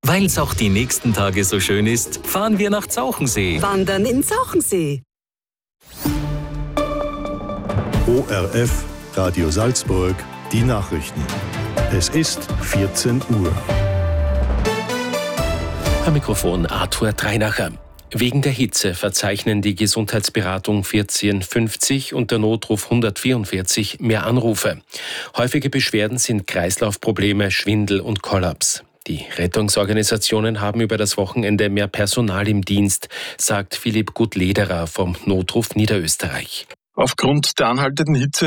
Weil's auch die nächsten Tage so schön ist, fahren wir nach Zauchensee. Wandern in Zauchensee. ORF, Radio Salzburg, die Nachrichten. Es ist 14 Uhr. Am Mikrofon Arthur Dreinacher. Wegen der Hitze verzeichnen die Gesundheitsberatung 1450 und der Notruf 144 mehr Anrufe. Häufige Beschwerden sind Kreislaufprobleme, Schwindel und Kollaps. Die Rettungsorganisationen haben über das Wochenende mehr Personal im Dienst, sagt Philipp Gutlederer vom Notruf Niederösterreich. Aufgrund der anhaltenden Hitze